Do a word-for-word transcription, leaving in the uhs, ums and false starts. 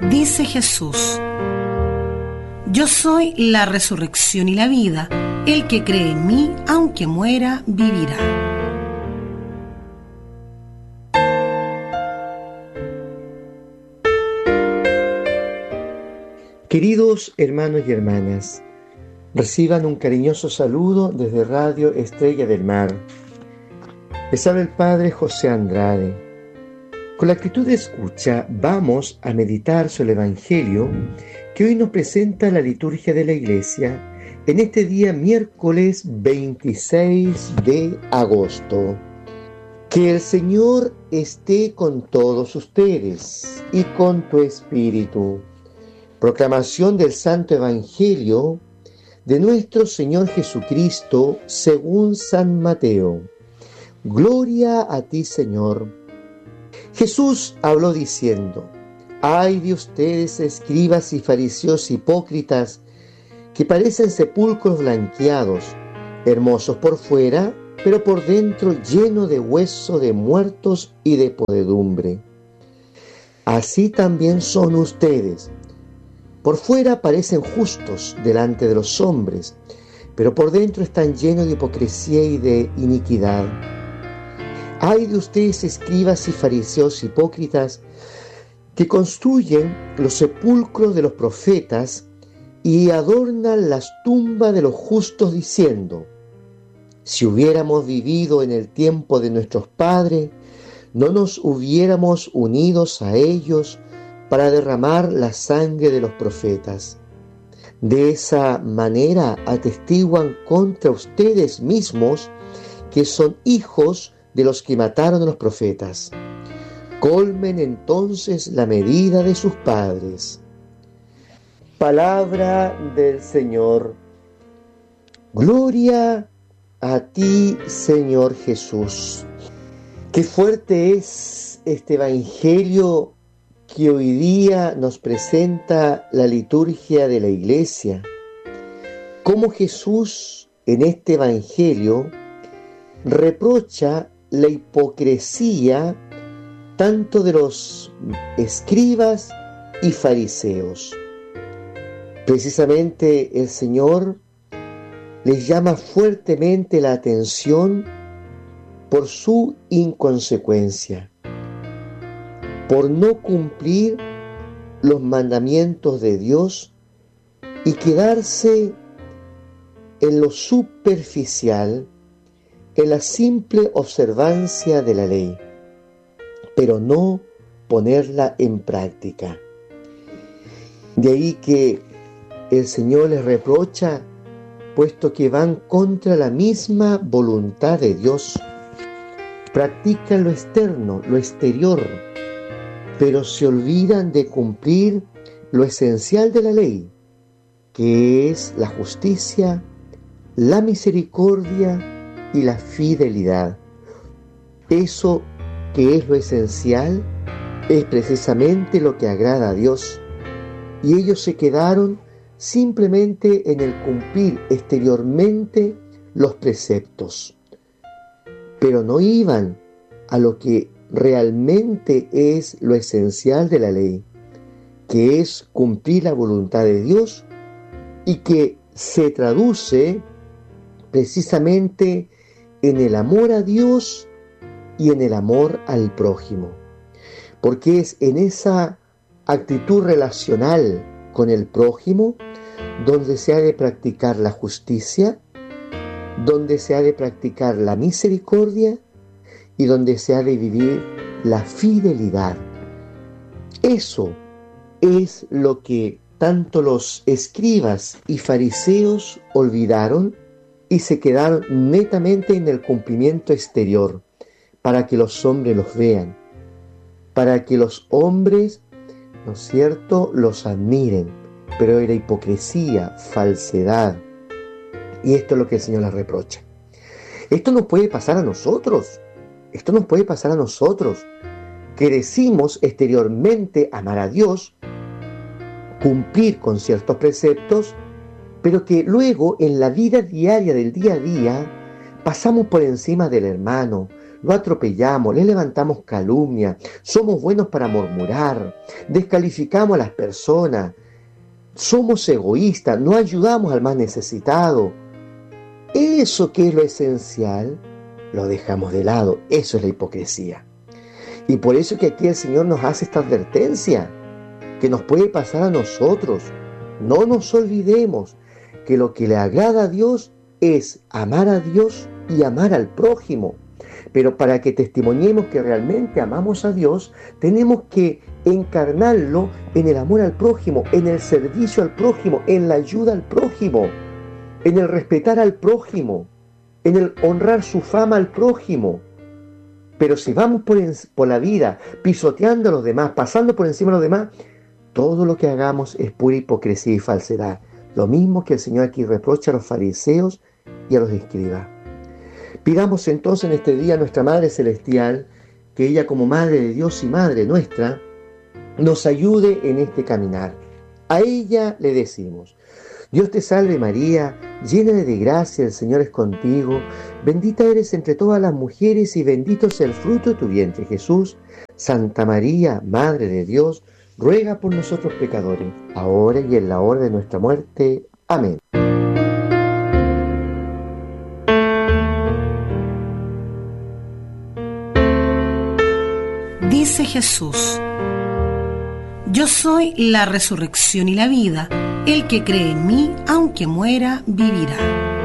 Dice Jesús: yo soy la resurrección y la vida. El que cree en mí, aunque muera, vivirá. Queridos hermanos y hermanas, reciban un cariñoso saludo desde Radio Estrella del Mar. Les habla el Padre José Andrade. Con la actitud de escucha vamos a meditar sobre el Evangelio que hoy nos presenta la liturgia de la Iglesia en este día miércoles veintiséis de agosto. Que el Señor esté con todos ustedes y con tu espíritu. Proclamación del Santo Evangelio de nuestro Señor Jesucristo según San Mateo. Gloria a ti, Señor. Jesús habló diciendo: ay de ustedes, escribas y fariseos hipócritas, que parecen sepulcros blanqueados, hermosos por fuera, pero por dentro lleno de hueso de muertos y de podredumbre. Así también son ustedes. Por fuera parecen justos delante de los hombres, pero por dentro están llenos de hipocresía y de iniquidad. Ay de ustedes, escribas y fariseos hipócritas, que construyen los sepulcros de los profetas y adornan las tumbas de los justos, diciendo: si hubiéramos vivido en el tiempo de nuestros padres, no nos hubiéramos unidos a ellos para derramar la sangre de los profetas. De esa manera atestiguan contra ustedes mismos que son hijos de los que mataron a los profetas. Colmen entonces la medida de sus padres. Palabra del Señor. Gloria a ti, Señor Jesús. Qué fuerte es este Evangelio que hoy día nos presenta la liturgia de la Iglesia. Cómo Jesús en este Evangelio reprocha la hipocresía tanto de los escribas y fariseos. Precisamente el Señor les llama fuertemente la atención por su inconsecuencia, por no cumplir los mandamientos de Dios y quedarse en lo superficial, en la simple observancia de la ley, pero no ponerla en práctica. De ahí que el Señor les reprocha, puesto que van contra la misma voluntad de Dios. Practican lo externo, lo exterior, pero se olvidan de cumplir lo esencial de la ley, que es la justicia, la misericordia y la fidelidad. Eso que es lo esencial es precisamente lo que agrada a Dios, y ellos se quedaron simplemente en el cumplir exteriormente los preceptos, pero no iban a lo que realmente es lo esencial de la ley, que es cumplir la voluntad de Dios y que se traduce precisamente en el amor a Dios y en el amor al prójimo, porque es en esa actitud relacional con el prójimo donde se ha de practicar la justicia, donde se ha de practicar la misericordia y donde se ha de vivir la fidelidad. Eso es lo que tanto los escribas y fariseos olvidaron y se quedaron netamente en el cumplimiento exterior, para que los hombres los vean, para que los hombres, ¿no es cierto?, los admiren. Pero era hipocresía, falsedad. Y esto es lo que el Señor les reprocha. Esto nos puede pasar a nosotros. Esto nos puede pasar a nosotros, que decimos exteriormente amar a Dios, cumplir con ciertos preceptos, pero que luego en la vida diaria del día a día pasamos por encima del hermano, lo atropellamos, le levantamos calumnia, somos buenos para murmurar, descalificamos a las personas, somos egoístas, no ayudamos al más necesitado. Eso que es lo esencial, lo dejamos de lado. Eso es la hipocresía. Y por eso que aquí el Señor nos hace esta advertencia, que nos puede pasar a nosotros. No nos olvidemos que lo que le agrada a Dios es amar a Dios y amar al prójimo. Pero para que testimoniemos que realmente amamos a Dios, tenemos que encarnarlo en el amor al prójimo, en el servicio al prójimo, en la ayuda al prójimo, en el respetar al prójimo, en el honrar su fama al prójimo. Pero si vamos por, en, por la vida pisoteando a los demás, pasando por encima de los demás, todo lo que hagamos es pura hipocresía y falsedad. Lo mismo que el Señor aquí reprocha a los fariseos y a los escribas. Pidamos entonces en este día a nuestra Madre Celestial, que ella como Madre de Dios y Madre nuestra, nos ayude en este caminar. A ella le decimos: Dios te salve María, llena de gracia, el Señor es contigo, bendita eres entre todas las mujeres y bendito es el fruto de tu vientre Jesús. Santa María, Madre de Dios, ruega por nosotros pecadores, ahora y en la hora de nuestra muerte. Amén. Dice Jesús: yo soy la resurrección y la vida. El que cree en mí, aunque muera, vivirá.